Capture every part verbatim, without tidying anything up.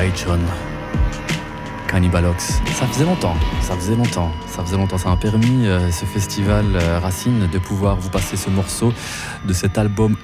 John, Cannibal Ox. Ça faisait longtemps, ça faisait longtemps, ça faisait longtemps. Ça m'a permis, euh, ce festival euh, Racine, de pouvoir vous passer ce morceau de cet album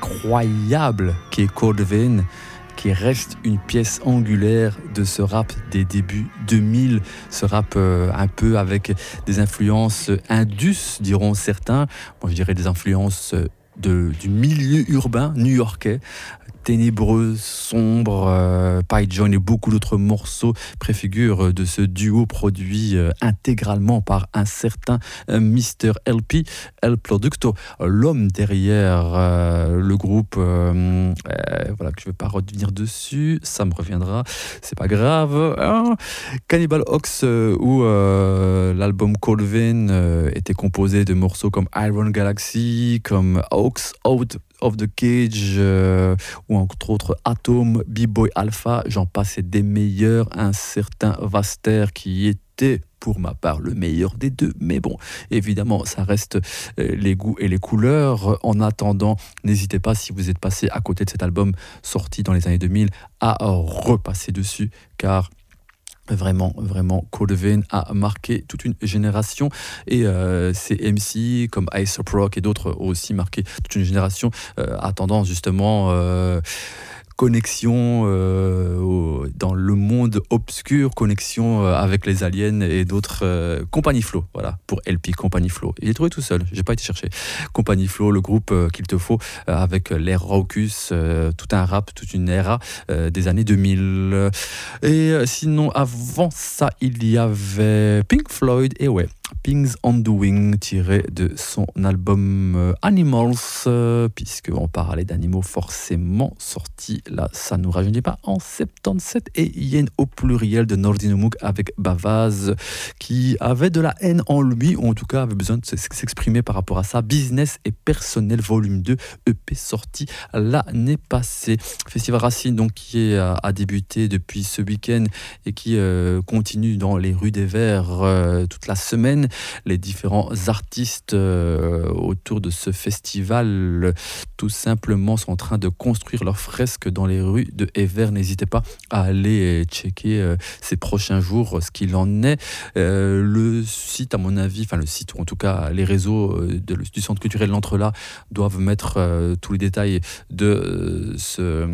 incroyable qui est Cold Vein, qui reste une pièce angulaire de ce rap des débuts deux mille, ce rap euh, un peu avec des influences indus, diront certains. Moi, je dirais des influences de, du milieu urbain new-yorkais, ténébreux, sombre. euh, Pie Joint et beaucoup d'autres morceaux préfigurent de ce duo produit euh, intégralement par un certain euh, mister L P, El Producto, l'homme derrière euh, le groupe. Euh, euh, voilà, que je ne vais pas revenir dessus, ça me reviendra, c'est pas grave. Hein. Cannibal Ox, euh, où euh, l'album Cold Vein euh, était composé de morceaux comme Iron Galaxy, comme Ox Out of the Cage, euh, ou entre autres Atom, B-Boy Alpha, j'en passe des meilleurs, un certain Vaster qui était pour ma part le meilleur des deux, mais bon, évidemment ça reste euh, les goûts et les couleurs. En attendant, n'hésitez pas, si vous êtes passé à côté de cet album sorti dans les années deux mille, à repasser dessus, car Vraiment, vraiment, Cold Vein a marqué toute une génération, et euh, ces M C comme A$AP Rock et d'autres ont aussi marqué toute une génération, euh, attendant justement euh, connexion euh, au, dans le monde obscur, connexion euh, avec les aliens et d'autres. euh, Compagnie Flow, voilà, pour L P, Compagnie Flow. Il est trouvé tout seul, j'ai pas été chercher. Compagnie Flow, le groupe euh, qu'il te faut, euh, avec l'air raucus, euh, tout un rap, toute une era euh, des années deux mille. Et euh, sinon, avant ça, il y avait Pink Floyd, et ouais, Things on the Wing, tiré de son album euh, Animals, euh, puisqu'on parlait d'animaux forcément, sorti là, ça nous rajeunit pas, en soixante-dix-sept, et Yen au pluriel de Nordinumuk avec Bavaz, qui avait de la haine en lui, ou en tout cas avait besoin de s'exprimer par rapport à ça. Business et personnel volume deux, E P sorti l'année passée. Festival Racine, donc, qui est, a, a débuté depuis ce week-end et qui euh, continue dans les rues des Verts euh, toute la semaine. Les différents artistes euh, autour de ce festival, euh, tout simplement, sont en train de construire leurs fresques dans les rues de Evere. N'hésitez pas à aller checker euh, ces prochains jours ce qu'il en est. Euh, le site, à mon avis, enfin le site, ou en tout cas les réseaux euh, de, du Centre culturel L'Entre-Là doivent mettre euh, tous les détails de euh, ce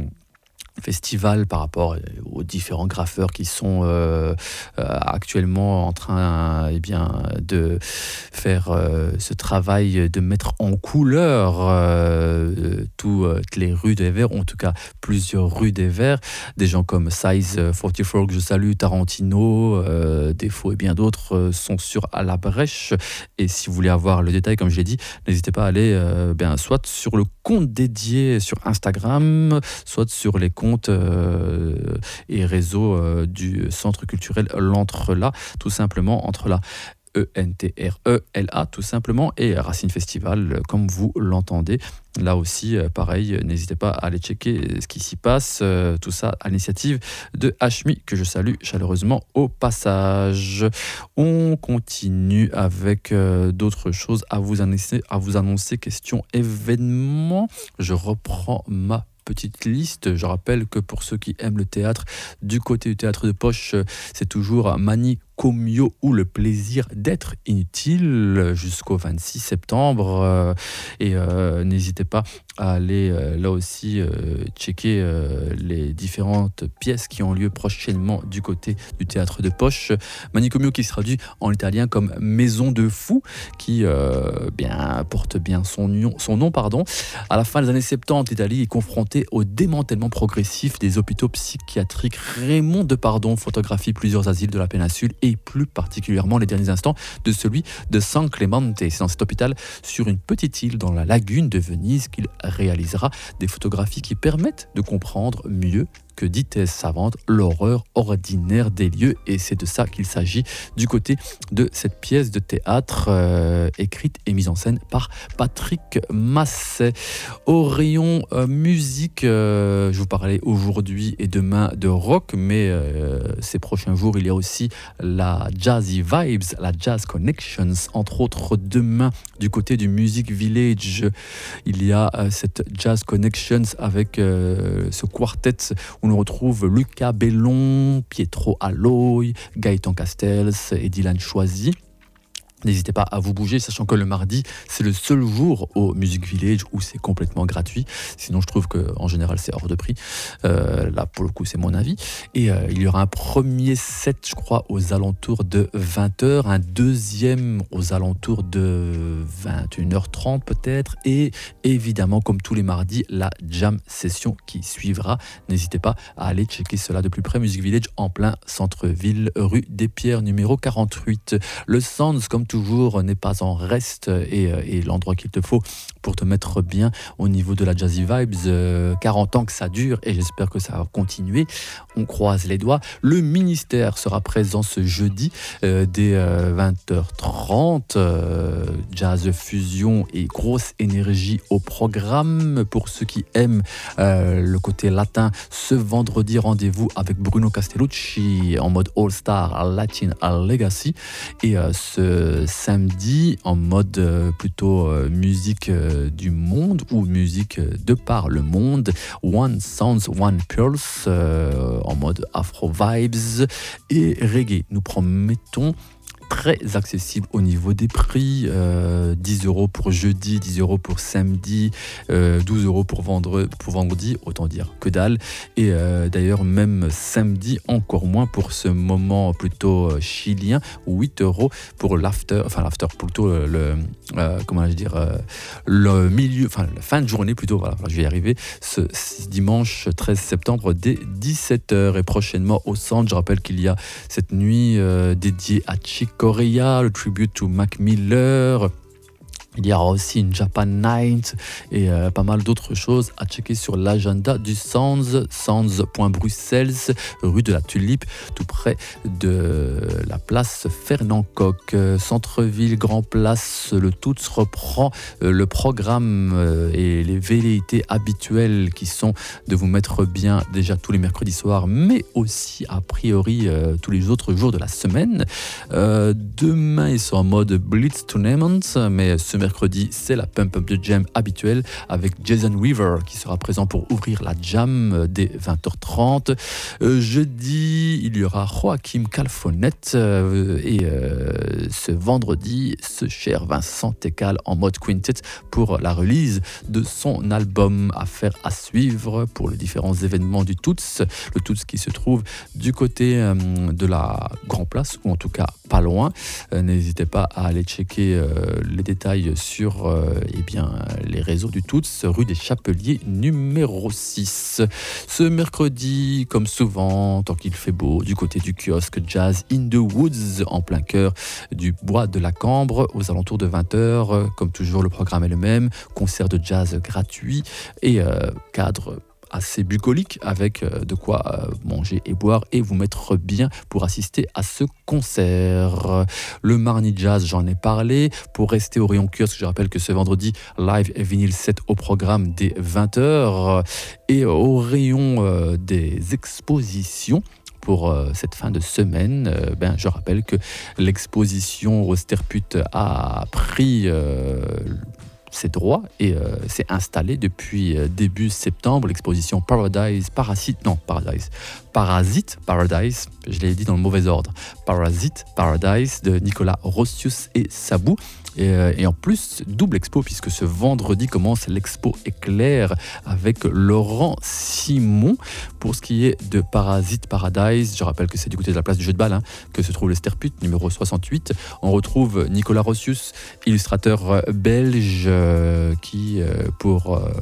festival par rapport aux différents graffeurs qui sont euh, euh, actuellement en train eh bien, de faire euh, ce travail de mettre en couleur euh, toutes les rues des Verts, en tout cas plusieurs rues des Verts. Des gens comme Size quarante-quatre que je salue, Tarantino, euh, Défaut et bien d'autres euh, sont sur à la brèche. Et si vous voulez avoir le détail, comme je l'ai dit, n'hésitez pas à aller euh, bien, soit sur le compte dédié sur Instagram, soit sur les comptes Euh, et réseaux euh, du Centre culturel L'Entre-Là, tout simplement, Entre-Là, E N T R E L A, tout simplement, et Racine Festival, comme vous l'entendez. Là aussi, euh, pareil, n'hésitez pas à aller checker ce qui s'y passe, euh, tout ça à l'initiative de Hashmi, que je salue chaleureusement au passage. On continue avec euh, d'autres choses à vous annoncer, à vous annoncer, question événement. Je reprends ma petite liste. Je rappelle que pour ceux qui aiment le théâtre, du côté du théâtre de poche, c'est toujours Manicomio ou le plaisir d'être inutile jusqu'au vingt-six septembre. Euh, et euh, n'hésitez pas à aller euh, là aussi euh, checker euh, les différentes pièces qui ont lieu prochainement du côté du théâtre de poche. Manicomio qui se traduit en italien comme maison de fou, qui euh, bien, porte bien son nom, son nom pardon. À la fin des années soixante-dix, l'Italie est confrontée au démantèlement progressif des hôpitaux psychiatriques. Raymond Depardon photographie plusieurs asiles de la péninsule, et plus particulièrement les derniers instants de celui de San Clemente. C'est dans cet hôpital, sur une petite île dans la lagune de Venise, qu'il réalisera des photographies qui permettent de comprendre mieux que dit thèse savante, l'horreur ordinaire des lieux. Et c'est de ça qu'il s'agit du côté de cette pièce de théâtre euh, écrite et mise en scène par Patrick Masset. Au rayon euh, musique, euh, je vous parlais aujourd'hui et demain de rock, mais euh, ces prochains jours, il y a aussi la Jazzy Vibes, la Jazz Connections, entre autres demain du côté du Music Village. Il y a euh, cette Jazz Connections avec euh, ce quartet où l'on retrouve Luca Bellon, Pietro Aloy, Gaëtan Castells et Dylan Choisy. N'hésitez pas à vous bouger, sachant que le mardi, c'est le seul jour au Music Village où c'est complètement gratuit. Sinon, je trouve qu'en général, c'est hors de prix. Euh, là, pour le coup, c'est mon avis. Et euh, il y aura un premier set, je crois, aux alentours de vingt heures, un deuxième aux alentours de vingt et une heures trente peut-être, et évidemment, comme tous les mardis, la jam session qui suivra. N'hésitez pas à aller checker cela de plus près. Music Village en plein centre-ville, rue des Pierres, numéro quarante-huit. Le Sounds, comme toujours, n'est pas en reste et, et l'endroit qu'il te faut pour te mettre bien au niveau de la Jazzy Vibes. Euh, quarante ans que ça dure et j'espère que ça va continuer. On croise les doigts. Le ministère sera présent ce jeudi euh, dès euh, vingt heures trente. Euh, jazz fusion et grosse énergie au programme. Pour ceux qui aiment euh, le côté latin, ce vendredi, rendez-vous avec Bruno Castellucci en mode All-Star Latin Legacy. Et euh, ce samedi en mode euh, plutôt euh, musique euh, du monde ou musique euh, de par le monde, One Sounds, One Pulse euh, en mode Afro Vibes et Reggae. Nous promettons très accessible au niveau des prix, euh, dix euros pour jeudi, dix euros pour samedi, euh, douze euros pour vendredi, pour vendredi, autant dire que dalle. Et euh, d'ailleurs, même samedi, encore moins pour ce moment plutôt chilien, huit euros pour l'after, enfin l'after, plutôt le, le euh, comment je dire, euh, le milieu, enfin la fin de journée plutôt, voilà, je vais y arriver, ce, ce dimanche treize septembre dès dix-sept heures et prochainement au centre. Je rappelle qu'il y a cette nuit euh, dédiée à Chick Corea, le tribute to Mac Miller. Il y aura aussi une Japan Night et euh, pas mal d'autres choses à checker sur l'agenda du Sounds, sounds point bruxelles, rue de la Tulipe, tout près de la place Fernand Coq, centre-ville, Grand Place. Le tout reprend euh, le programme euh, et les velléités habituelles qui sont de vous mettre bien déjà tous les mercredis soirs, mais aussi a priori euh, tous les autres jours de la semaine. Euh, demain, ils sont en mode Blitz Tournament, mais ce mercredi, c'est la Pump Up de Jam habituelle avec Jason Weaver qui sera présent pour ouvrir la jam dès vingt heures trente. Euh, jeudi, il y aura Joachim Calfonet euh, et euh, ce vendredi, ce cher Vincent Tecal en mode quintet pour la release de son album. Affaire à suivre pour les différents événements du Toots. Le Toots qui se trouve du côté euh, de la Grand Place, ou en tout cas pas loin. Euh, n'hésitez pas à aller checker euh, les détails sur euh, eh bien, les réseaux du Toots, rue des Chapeliers numéro six. Ce mercredi, comme souvent, tant qu'il fait beau, du côté du kiosque Jazz in the Woods, en plein cœur du bois de la Cambre, aux alentours de vingt heures. Comme toujours, le programme est le même, concert de jazz gratuit et euh, cadre assez bucolique avec de quoi manger et boire et vous mettre bien pour assister à ce concert. Le Marni Jazz, j'en ai parlé. Pour rester au rayon kiosque, je rappelle que ce vendredi, live et vinyle set au programme dès vingt heures. Et au rayon euh, des expositions, pour euh, cette fin de semaine, euh, ben, je rappelle que l'exposition Rosterput a pris euh, ses droits et euh, s'est installé depuis euh, début septembre. L'exposition Paradise, Parasite, non, Paradise, Parasite, Paradise, je l'ai dit dans le mauvais ordre, Parasite, Paradise de Nicolas Rossius et Sabou. Et, euh, et en plus, double expo, puisque ce vendredi commence l'expo Éclair avec Laurent Simon. Pour ce qui est de Parasite Paradise, je rappelle que c'est du côté de la place du jeu de balle hein, que se trouve le Sterput, numéro soixante-huit. On retrouve Nicolas Rossius, illustrateur belge, euh, qui, euh, pour euh,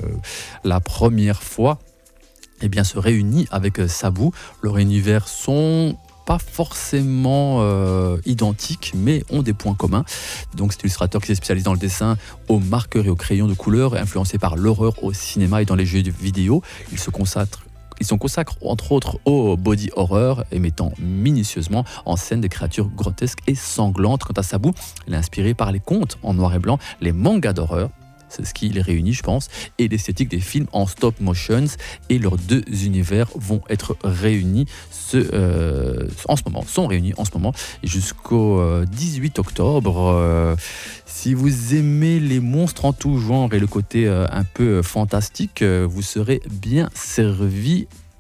la première fois, eh bien, se réunit avec Sabou. Leurs univers sont pas forcément euh, identiques, mais ont des points communs. Donc cet illustrateur qui s'est spécialisé dans le dessin au marqueur et au crayon de couleur, influencé par l'horreur au cinéma et dans les jeux vidéo. Il se consacre Ils se consacrent entre autres au body horror et mettant minutieusement en scène des créatures grotesques et sanglantes. Quant à Sabou, il est inspiré par les contes en noir et blanc, les mangas d'horreur. C'est ce qui les réunit, je pense, et l'esthétique des films en stop motion, et leurs deux univers vont être réunis ce, euh, en ce moment, sont réunis en ce moment jusqu'au euh, dix-huit octobre. Euh, si vous aimez les monstres en tout genre et le côté euh, un peu fantastique, euh, vous serez bien servi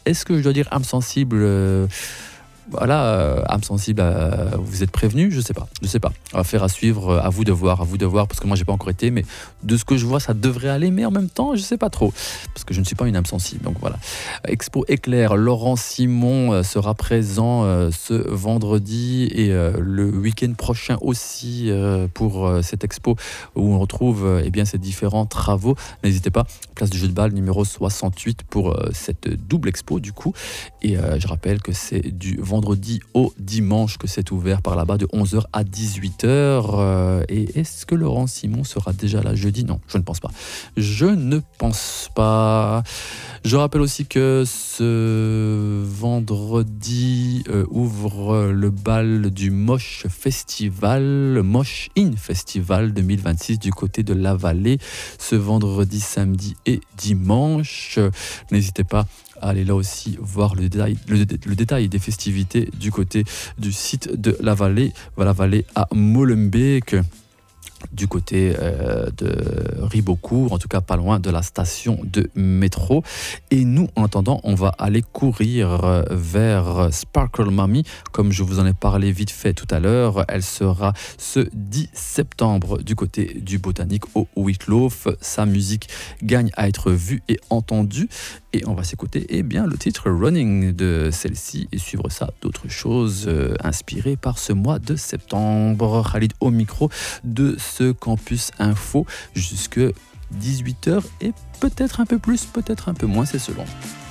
Est-ce que je dois dire âme sensible euh, Voilà, euh, âme sensible, euh, vous êtes prévenus, je sais pas, je sais pas. Affaire à suivre, euh, à vous de voir, à vous de voir, parce que moi j'ai pas encore été, mais de ce que je vois, ça devrait aller, mais en même temps, je sais pas trop, parce que je ne suis pas une âme sensible, donc voilà. Expo Éclair, Laurent Simon euh, sera présent euh, ce vendredi et euh, le week-end prochain aussi euh, pour euh, cette expo où on retrouve euh, eh bien ces différents travaux. N'hésitez pas, place du jeu de balle numéro soixante-huit pour euh, cette double expo du coup. Et euh, je rappelle que c'est du vendredi vendredi au dimanche que c'est ouvert par là-bas de onze heures à dix-huit heures. Euh, et est-ce que Laurent Simon sera déjà là jeudi ? Non, je ne pense pas. Je ne pense pas. Je rappelle aussi que ce vendredi euh, ouvre le bal du Moche Festival, Moche In Festival deux mille vingt-six du côté de la Vallée, ce vendredi, samedi et dimanche. N'hésitez pas à aller là aussi voir le détail, le, le détail des festivités du côté du site de la Vallée, la Vallée à Molenbeek, du côté euh, de Ribeaucourt, en tout cas pas loin de la station de métro. Et nous, en attendant, on va aller courir vers Sparkle Mommy, comme je vous en ai parlé vite fait tout à l'heure. Elle sera ce dix septembre du côté du Botanique au Wicklow. Sa musique gagne à être vue et entendue. Et on va s'écouter eh bien, le titre Running de celle-ci et suivre ça d'autres choses euh, inspirées par ce mois de septembre. Khalid au micro de ce Campus Info jusque dix-huit heures et peut-être un peu plus, peut-être un peu moins, c'est selon.